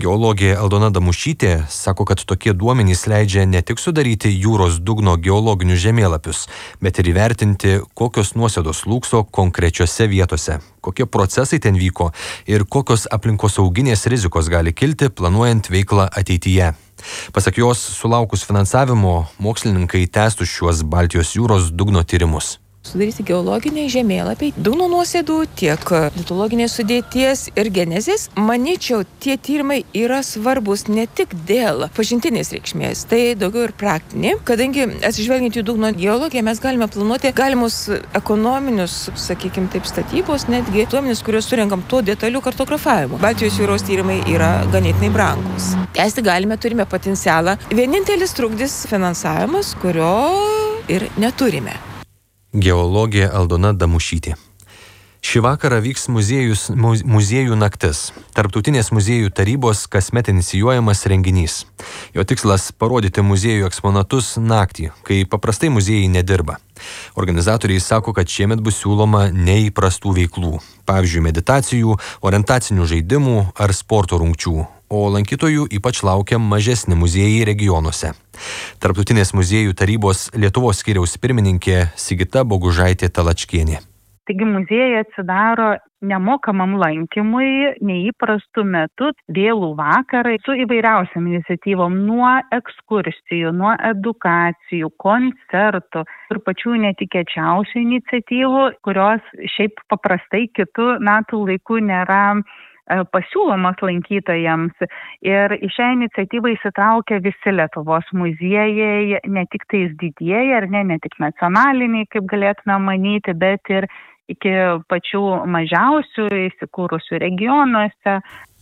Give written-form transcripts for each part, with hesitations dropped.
Geologė Aldona Damušytė sako, kad tokie duomenys leidžia ne tik sudaryti jūros dugno geologinius žemėlapius, bet ir įvertinti, kokios nuosėdos slūgso konkrečiose vietose, kokie procesai ten vyko ir kokios aplinkosauginės rizikos gali kilti planuojant veiklą ateityje. Pasak jos, sulaukus finansavimo, mokslininkai tęstų šiuos Baltijos jūros dugno tyrimus. Sudaryti geologiniai žemėlapiai, dugno nuosėdų, tiek litologinės sudėties ir genezės. Manyčiau, tie tyrimai yra svarbus ne tik dėl pažintinės reikšmės, tai daugiau ir praktinė, kadangi atsižvelgiant į dugno geologiją mes galime planuoti galimus ekonominius, sakykime taip, statybos, netgi duomenis, kuriuos surenkam tuo detaliu kartografavimu. Baltijos jūros tyrimai yra ganėtinai brangus. Tęsti galime, turime potencialą. Vienintelis trukdis finansavimas, kurio ir neturime. Geologė Aldona Damušytė. Šį vakarą vyks muziejų naktis. Tarptautinės muziejų tarybos kasmet inicijuojamas renginys. Jo tikslas – parodyti muziejų eksponatus naktį, kai paprastai muziejai nedirba. Organizatoriai sako, kad šiemet bus siūloma neįprastų veiklų. Pavyzdžiui, meditacijų, orientacinių žaidimų ar sporto rungčių. O lankytojų ypač laukia mažesni muziejai regionuose. Tarptautinės muziejų tarybos Lietuvos skyriaus pirmininkė Sigita Bogužaitė Talačkienė. Taigi muziejai atsidaro nemokamam lankymui, neįprastų metų, vėlų vakarai su įvairiausiam iniciatyvom, nuo ekskursijų, nuo edukacijų, koncertų ir pačių netikėčiausių iniciatyvų, kurios šiaip paprastai kitų metų laikų nėra pasiūlomas lankytojams. Ir į šią iniciatyvą įsitraukia visi Lietuvos muziejai, ne tik tais didieji, ar ne tik nacionaliniai, kaip galėtume manyti, bet ir iki pačių mažiausių įsikūrusių regionuose.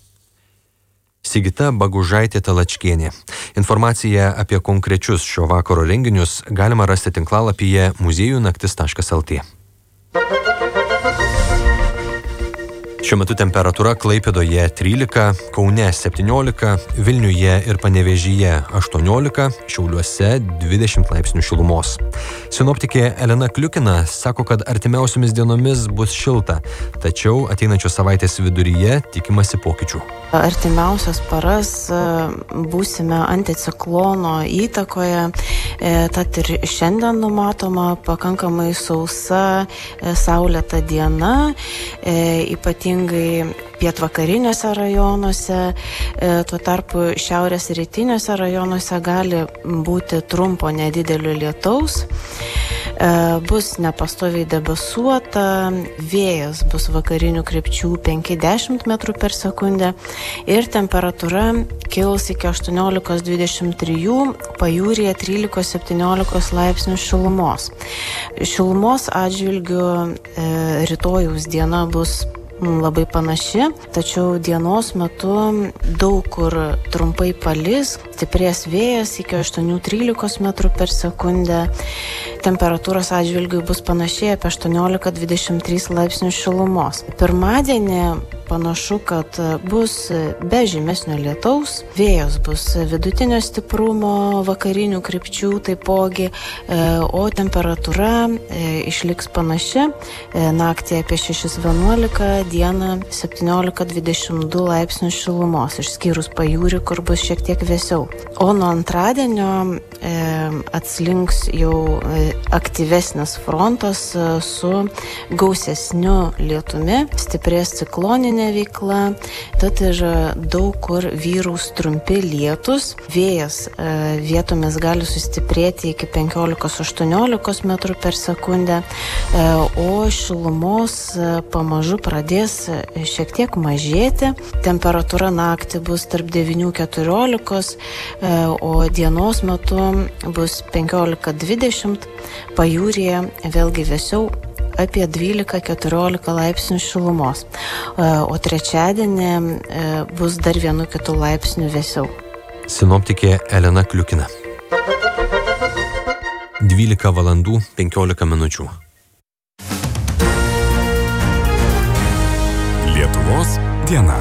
Sigita Bogužaitė Talačkienė. Informaciją apie konkrečius šio vakaro renginius galima rasti tinklalapyje muziejunaktis.lt. Šiuo metu temperatūra Klaipėdoje 13, Kaune 17, Vilniuje ir Panevėžyje 18, Šiauliuose 20 laipsnių šilumos. Sinoptikė Elena Kliukina sako, kad artimiausiomis dienomis bus šilta, tačiau ateinančios savaitės viduryje tikimasi pokyčių. Artimiausias paras būsime anticiklono įtakoje, tad ir šiandien numatoma pakankamai sausa, saulėta diena, ypatingai pietvakarinėse rajonuose, tuo tarpu šiaurės rytiniuose rajonuose gali būti trumpo nedidelio lietaus. Bus nepastoviai debesuota, vėjas bus vakarinių krypčių 5-10 metrų per sekundę ir temperatūra kils iki 18-23, pajūryje 13-17 laipsnių šilumos. Šilumos atžvilgiu rytojaus diena bus labai panaši, tačiau dienos metu daug kur trumpai palis, stiprės vėjas iki 8-13 metrų per sekundę. Temperatūros atžvilgiu bus panašiai apie 18-23 laipsnių šilumos. Pirmadienį panašu, kad bus be žymesnio lietaus, vėjas bus vidutinio stiprumo, vakarinių krypčių taipogi, o temperatūra išliks panaši, naktį apie 6-11, dieną 17-22 laipsnių šilumos, išskyrus pajūrį, kur bus šiek tiek vėsiau. O nuo antradienio atslinks jau aktyvesnis frontas su gausesniu lietumi, stiprės cikloninė veikla, tad ir daug kur vyraus trumpi lietus. Vėjas vietomis gali sustiprėti iki 15-18 metrų per sekundę, o šilumos pamažu pradės šiek tiek mažėti. Temperatūra naktį bus tarp 9-14, o dienos metu bus 15-20, pajūryje vėlgi vėsiau apie 12-14 laipsnių šilumos, o trečiadienį bus dar 1-2 laipsnių vėsiau. Sinoptikė Elena Kliukina. 12 valandų 15 minučių. Lietuvos diena.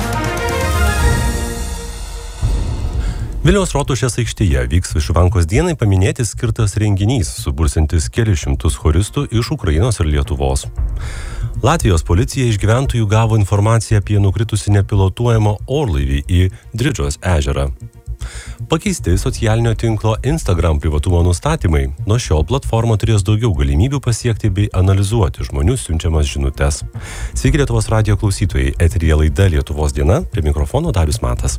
Vilniaus Rotušės aikštėje vyks Vyšivankos dienai paminėti skirtas renginys, subursiantis kelius šimtus choristų iš Ukrainos ir Lietuvos. Latvijos policija iš gyventojų gavo informaciją apie nukritusi nepilotuojamą orlaivį į Dridžos ežerą. Pakeisti socialinio tinklo Instagram privatumo nustatymai. Nuo šiol platforma turės daugiau galimybių pasiekti bei analizuoti žmonių siunčiamas žinutes. Sveiki Lietuvos radijo klausytojai, eteryje laida Lietuvos diena, prie mikrofono Darius Matas.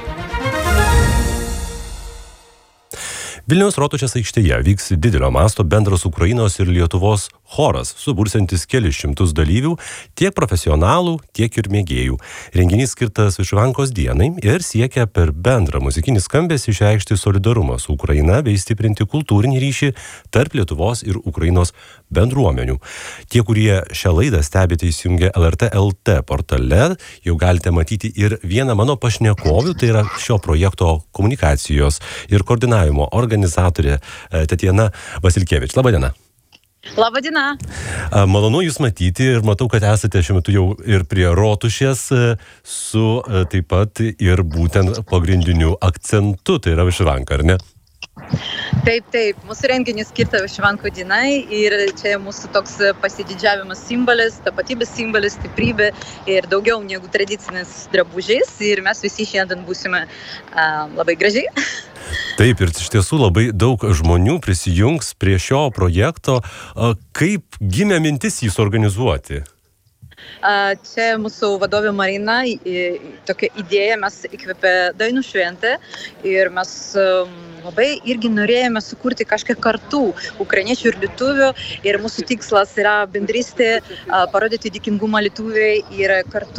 Vilniaus Rotušės aikštėje vyks didelio masto bendras Ukrainos ir Lietuvos choras, subursiantis kelis šimtus dalyvių, tiek profesionalų, tiek ir mėgėjų. Renginys skirtas Vyšivankos dienai ir siekia per bendrą muzikinį skambesį išreikšti solidarumą su Ukraina bei stiprinti kultūrinį ryšį tarp Lietuvos ir Ukrainos bendruomenių. Tie, kurie šią laidą stebite įsijungę LRT LT portale, jau galite matyti ir vieną mano pašnekovių, tai yra šio projekto komunikacijos ir koordinavimo organizatorė Tatiana Vasilkevič. Labadiena. Labadiena. Malonu Jūs matyti ir matau, kad esate šiuo metu jau ir prie Rotušės su taip pat ir būtent pagrindiniu akcentu, tai yra Vyšivanka, ar ne? Taip, mūsų renginys skirta Vyšivankų dienai ir čia mūsų toks pasididžiavimas simbolis, tapatybės simbolis, stiprybė ir daugiau negu tradicinis drabužis ir mes visi šiandien būsime labai gražiai. Taip, ir iš tiesų labai daug žmonių prisijungs prie šio projekto. Kaip gimė mintis jį suorganizuoti? Čia mūsų vadovė Marina, tokia idėja mes įkvėpė dainų šventę ir mes labai irgi norėjome sukurti kažką kartu, ukrainiečių ir lietuvių, ir mūsų tikslas yra bendrystė, parodyti dėkingumą lietuviai ir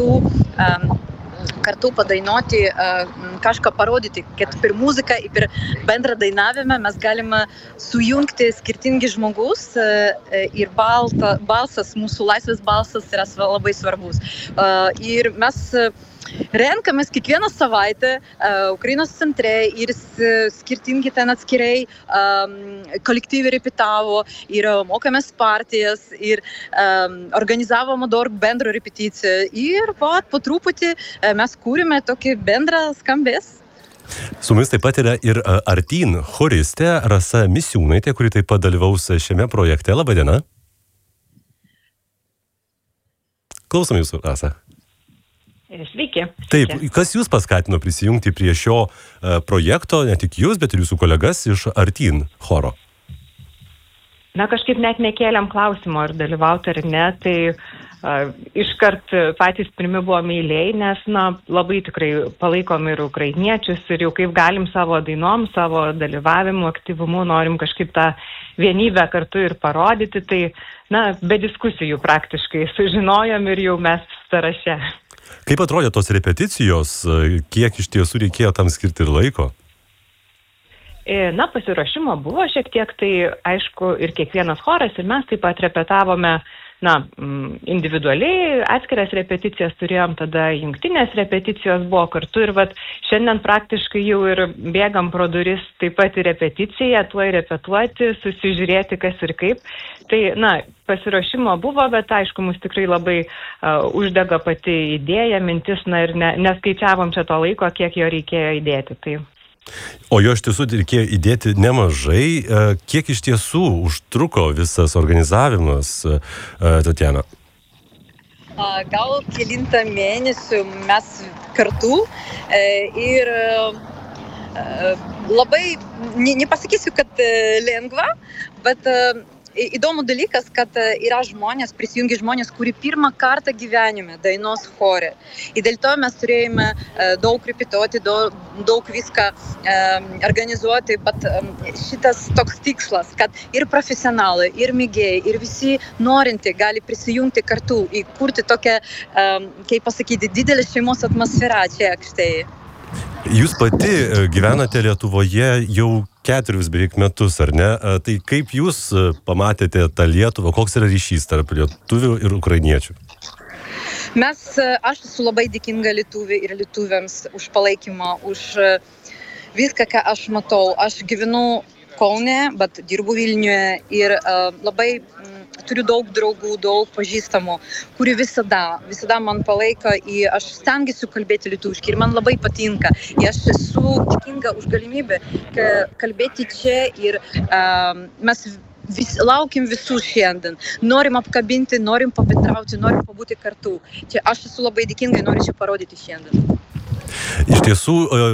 kartu padainuoti, kažką parodyti, kad per muziką ir per bendrą dainavimą mes galime sujungti skirtingi žmogus ir balsas, mūsų laisvės balsas yra labai svarbus. Ir mes renkamės kiekvieną savaitę Ukrainos centre ir skirtingi ten atskirai kolektyviai repetavo ir mokomės partijas ir organizavom daug bendrą repeticiją ir po truputį mes kūrėme tokį bendrą skambės. Su mumis taip pat yra ir Artyn choristė Rasa Misiūnaitė, kuri taip pat dalyvaus šiame projekte. Labadiena. Klausom Jūsų, Rasa. Sveiki. Taip, kas Jūs paskatino prisijungti prie šio projekto, ne tik Jūs, bet ir Jūsų kolegas iš Artyn choro? Na, kažkaip net nekėlėm klausimo, ar dalyvauti ar ne, tai iškart patys pirmi buvo meiliai, nes labai tikrai palaikom ir ukrainiečius ir jau kaip galim savo dainom, savo dalyvavimu, aktyvumu, norim kažkaip tą vienybę kartu ir parodyti, tai be diskusijų praktiškai sužinojom ir jau mes sąraše. Kaip atrodė tos repeticijos, kiek iš tiesų reikėjo tam skirti ir laiko? Pasiruošimo buvo šiek tiek, tai aišku ir kiekvienas choras ir mes taip pat repetavome individualiai, atskiras repeticijas turėjom, tada jungtinės repeticijos buvo kartu ir šiandien praktiškai jau ir bėgam pro duris taip pat į repeticiją, tuoj repetuoti, susižiūrėti kas ir kaip. Tai, pasiruošimo buvo, bet aišku, mus tikrai labai uždega pati idėja, mintis, ir neskaičiavom čia to laiko, kiek jo reikėjo įdėti. Tai. O jo iš tiesų reikėjo įdėti nemažai. Kiek iš tiesų užtruko visas organizavimas, Tatiana? Gal kelintą mėnesių mes kartu ir labai, nepasakysiu, kad lengva, bet įdomu dalykas, kad yra prisijungia žmonės, kurie pirmą kartą gyvenime dainos chore. Ir dėl to mes turėjome daug repetuoti, daug viską organizuoti, bet šitas toks tikslas, kad ir profesionalai, ir mėgėjai, ir visi norinti gali prisijungti kartu ir kurti tokią, kaip pasakyti, didelę šeimos atmosferą čia aikštėje. Jūs pati gyvenate Lietuvoje jau 4 beveik metus, ar ne? Tai kaip jūs pamatėte tą Lietuvą? Koks yra ryšys tarp lietuvių ir ukrainiečių? Aš esu labai dėkinga lietuviai ir lietuviams už palaikymą, už viską, ką aš matau. Aš gyvenu Kaune, bet dirbu Vilniuje ir labai turiu daug draugų, daug pažįstamų, kuri visada man palaiko ir aš stengiuosi kalbėti lietuviškai ir man labai patinka. Ir aš esu dėkinga už galimybę kalbėti čia ir mes laukim visų šiandien. Norim apkabinti, norim pabendrauti, norim pabūti kartu. Čia aš esu labai dėkingai, noriu čia parodyti šiandien. Iš tiesų,